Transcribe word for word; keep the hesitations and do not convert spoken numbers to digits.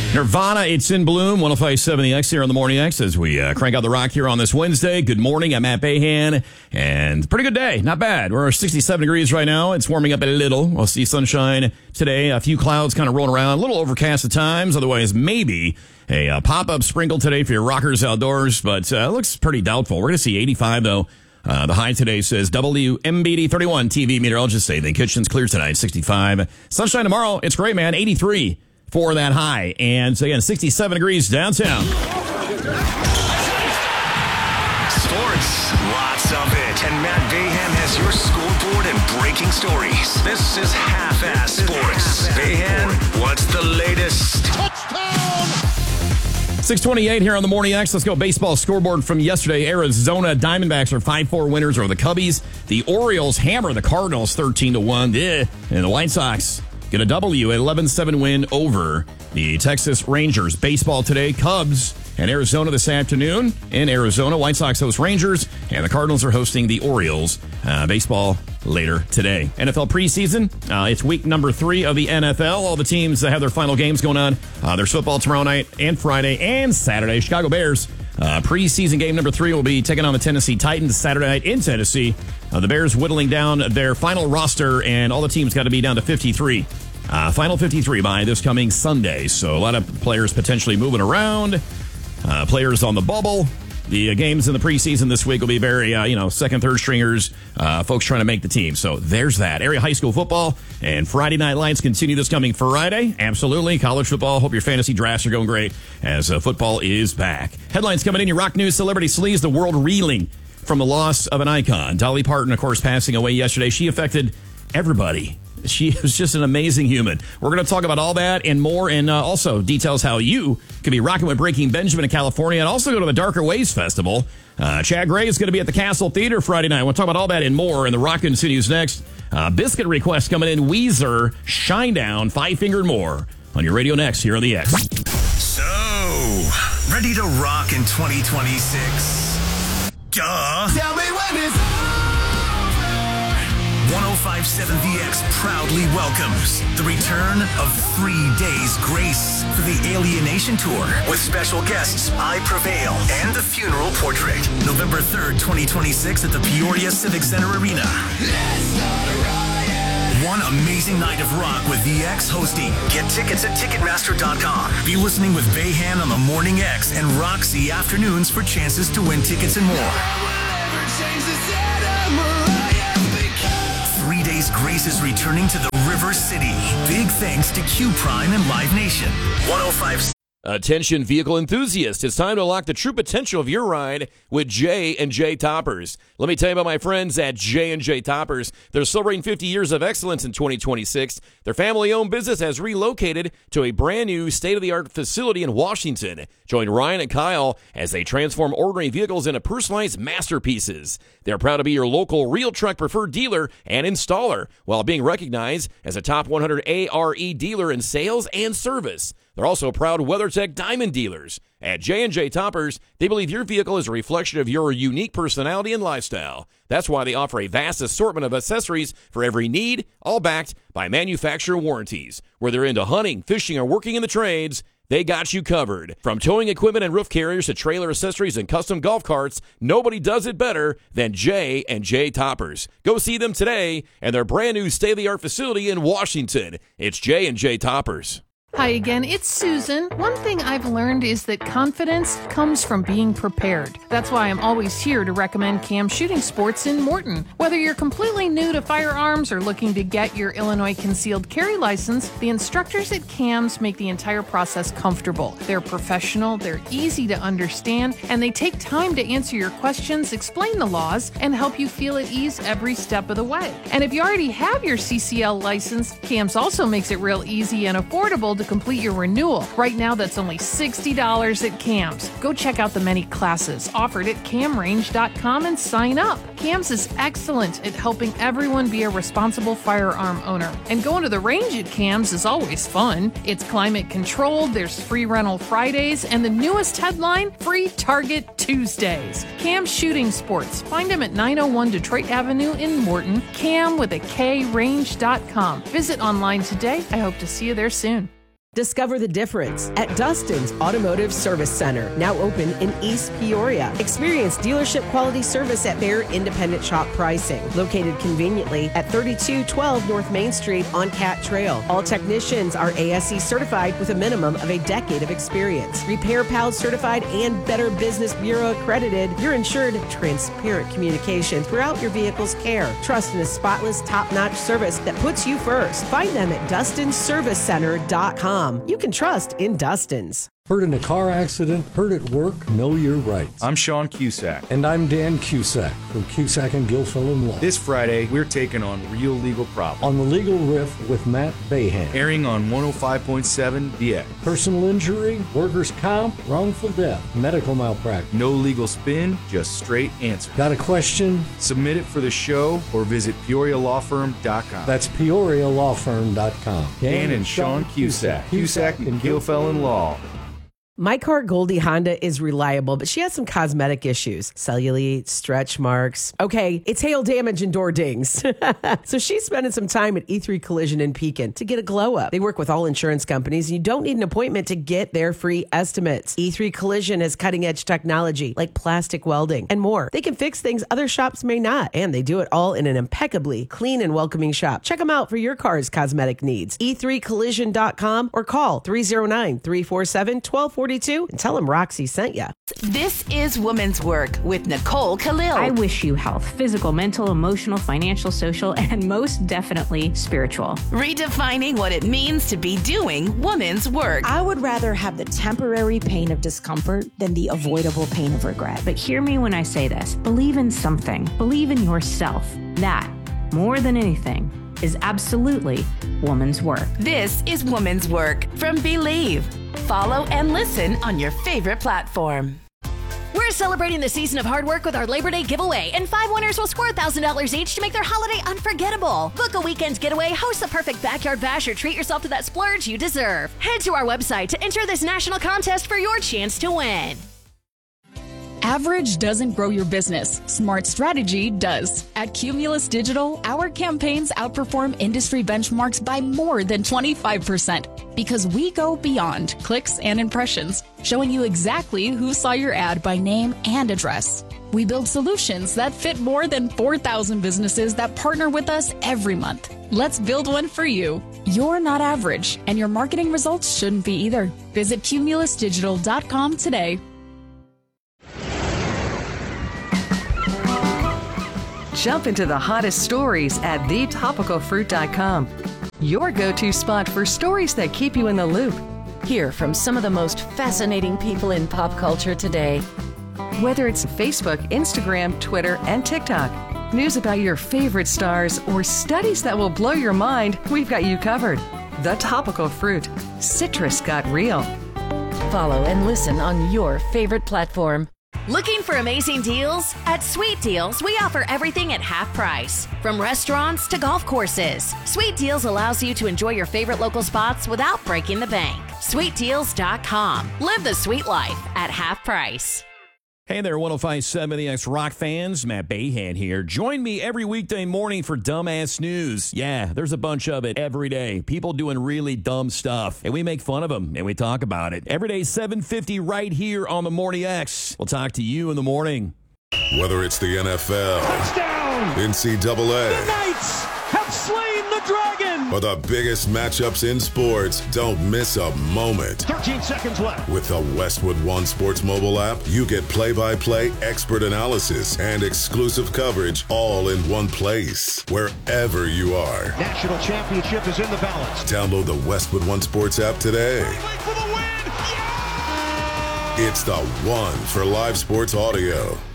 Nirvana, It's in Bloom, one oh five point seven The X here on the Morning X as we uh, crank out the rock here on this Wednesday. Good morning, I'm Matt Bayhan, and pretty good day, not bad. We're sixty-seven degrees right now. It's warming up a little. We'll see sunshine today, a few clouds kind of rolling around, a little overcast at times, otherwise maybe a uh, pop-up sprinkle today for your rockers outdoors, but uh, it looks pretty doubtful. We're going to see eighty-five, though. Uh, the high today says W M B D thirty-one. T V meteorologists say the kitchen's clear tonight, sixty-five. Sunshine tomorrow, it's great, man, eighty-three. For that high. And so again, sixty-seven degrees downtown. Sports, lots of it. And Matt Bayhan has your scoreboard and breaking stories. This is Half-Ass Sports. Bayhan, what's the latest? Touchdown! six twenty-eight here on the Morning X. Let's go baseball scoreboard from yesterday. Arizona Diamondbacks are five four winners over the Cubbies. The Orioles hammer the Cardinals thirteen to one. Yeah. And the White Sox get a W, eleven seven win over the Texas Rangers. Baseball today, Cubs and Arizona this afternoon. In Arizona, White Sox host Rangers, and the Cardinals are hosting the Orioles. Uh, baseball later today. N F L preseason, uh, it's week number three of the N F L. All the teams that have their final games going on. Uh, there's football tomorrow night and Friday and Saturday. Chicago Bears, uh, preseason game number three will be taking on the Tennessee Titans Saturday night in Tennessee. Uh, the Bears whittling down their final roster, and all the teams got to be down to fifty-three. Uh, final fifty-three by this coming Sunday. So a lot of players potentially moving around. Uh, players on the bubble. The uh, games in the preseason this week will be very, uh, you know, second, third stringers, uh, folks trying to make the team. So there's that. Area high school football and Friday Night Lights continue this coming Friday. Absolutely. College football. Hope your fantasy drafts are going great as uh, football is back. Headlines coming in. Your rock news celebrity sleaze the world reeling from the loss of an icon. Dolly Parton, of course, passing away yesterday. She affected everybody. She was just an amazing human. We're going to talk about all that and more, and uh, also details how you could be rocking with Breaking Benjamin in California and also go to the Darker Ways Festival. Uh, Chad Gray is going to be at the Castle Theater Friday night. We'll talk about all that and more, and the rock continues next. Uh, biscuit requests coming in. Weezer, Shinedown, Five Finger More on your radio next here on the X. So, ready to rock in twenty twenty-six? Duh. Tell me when it's one oh five point seven The X proudly welcomes the return of Three Days Grace for the Alienation Tour with special guests I Prevail and The Funeral Portrait. November third, twenty twenty-six at the Peoria Civic Center Arena. One amazing night of rock with The X hosting. Get tickets at Ticketmaster dot com. Be listening with Bayhan on the Morning X and Roxy afternoons for chances to win tickets and more. Three Days Grace is returning to the River City. Big thanks to Q Prime and Live Nation. one oh five. Attention vehicle enthusiasts, it's time to unlock the true potential of your ride with J and J Toppers. Let me tell you about my friends at J and J Toppers. They're celebrating fifty years of excellence in twenty twenty-six. Their family-owned business has relocated to a brand new state-of-the-art facility in Washington. Join Ryan and Kyle as they transform ordinary vehicles into personalized masterpieces. They're proud to be your local real truck preferred dealer and installer while being recognized as a top one hundred A R E dealer in sales and service. They're also proud WeatherTech Diamond dealers. At J and J Toppers, they believe your vehicle is a reflection of your unique personality and lifestyle. That's why they offer a vast assortment of accessories for every need, all backed by manufacturer warranties. Whether you're into hunting, fishing, or working in the trades, they got you covered. From towing equipment and roof carriers to trailer accessories and custom golf carts, nobody does it better than J and J Toppers. Go see them today at their brand new state-of-the-art facility in Washington. It's J and J Toppers. Hi again, it's Susan. One thing I've learned is that confidence comes from being prepared. That's why I'm always here to recommend Cam Shooting Sports in Morton. Whether you're completely new to firearms or looking to get your Illinois concealed carry license, the instructors at Cam's make the entire process comfortable. They're professional, they're easy to understand, and they take time to answer your questions, explain the laws, and help you feel at ease every step of the way. And if you already have your C C L license, Cam's also makes it real easy and affordable to complete your renewal. Right now, that's only sixty dollars at Cam's. Go check out the many classes offered at cam range dot com and sign up. Cam's is excellent at helping everyone be a responsible firearm owner. And going to the range at Cam's is always fun. It's climate controlled, there's free rental Fridays, and the newest headline, free Target Tuesdays. Cam Shooting Sports. Find them at nine oh one Detroit Avenue in Morton. Cam with a K range dot com. Visit online today. I hope to see you there soon. Discover the difference at Dustin's Automotive Service Center, now open in East Peoria. Experience dealership quality service at their independent shop pricing. Located conveniently at thirty-two twelve North Main Street on Cat Trail. All technicians are A S E certified with a minimum of a decade of experience. Repair Pals certified and Better Business Bureau accredited. You're ensured transparent communication throughout your vehicle's care. Trust in a spotless, top-notch service that puts you first. Find them at Dustin Service Center dot com. You can trust in Dustin's. Hurt in a car accident, hurt at work, know your rights. I'm Sean Cusack. And I'm Dan Cusack from Cusack and Gilfillan Law. This Friday, we're taking on Real Legal Problems. On the Legal Riff with Matt Bayhan. Airing on one oh five point seven V X. Personal injury, workers' comp, wrongful death, medical malpractice. No legal spin, just straight answers. Got a question? Submit it for the show or visit Peoria Law Firm dot com. That's Peoria Law Firm dot com. Dan, Dan and Sean Cusack. Cusack, Cusack and Gilfillan Law. My car, Goldie Honda, is reliable, but she has some cosmetic issues. Cellulite, stretch marks. Okay, it's hail damage and door dings. So she's spending some time at E three Collision in Pekin to get a glow up. They work with all insurance companies, and you don't need an appointment to get their free estimates. E three Collision has cutting-edge technology like plastic welding and more. They can fix things other shops may not, and they do it all in an impeccably clean and welcoming shop. Check them out for your car's cosmetic needs. E three collision dot com or call three oh nine, three four seven, one two four two and tell them Roxy sent you. This is Women's Work with Nicole Khalil. I wish you health, physical, mental, emotional, financial, social, and most definitely spiritual. Redefining what it means to be doing women's work. I would rather have the temporary pain of discomfort than the avoidable pain of regret. But hear me when I say this. Believe in something. Believe in yourself. That, more than anything, is absolutely woman's work. This is Woman's Work from Believe. Follow and listen on your favorite platform. We're celebrating the season of hard work with our Labor Day giveaway, and five winners will score one thousand dollars each to make their holiday unforgettable. Book a weekend getaway, host the perfect backyard bash, or treat yourself to that splurge you deserve. Head to our website to enter this national contest for your chance to win. Average doesn't grow your business. Smart strategy does. At Cumulus Digital, our campaigns outperform industry benchmarks by more than twenty-five percent because we go beyond clicks and impressions, showing you exactly who saw your ad by name and address. We build solutions that fit more than four thousand businesses that partner with us every month. Let's build one for you. You're not average, and your marketing results shouldn't be either. Visit cumulus digital dot com today. Jump into the hottest stories at the topical fruit dot com. Your go-to spot for stories that keep you in the loop. Hear from some of the most fascinating people in pop culture today. Whether it's Facebook, Instagram, Twitter, and TikTok, news about your favorite stars, or studies that will blow your mind, we've got you covered. The Topical Fruit. Citrus got real. Follow and listen on your favorite platform. Looking for amazing deals? At Sweet Deals, we offer everything at half price. From restaurants to golf courses, Sweet Deals allows you to enjoy your favorite local spots without breaking the bank. sweet deals dot com. Live the sweet life at half price. Hey there, one oh five point seven The X Rock fans. Matt Bayhan here. Join me every weekday morning for Dumbass News. Yeah, there's a bunch of it every day. People doing really dumb stuff. And we make fun of them, and we talk about it. Every day, seven fifty right here on the Morning X. We'll talk to you in the morning. Whether it's the N F L, touchdown, N C double A, the Knights have slain the dragon, or the biggest matchups in sports, don't miss a moment. thirteen seconds left. With the Westwood One Sports mobile app, you get play-by-play expert analysis and exclusive coverage all in one place, wherever you are. National championship is in the balance. Download the Westwood One Sports app today. For the win. Yeah! It's the one for live sports audio.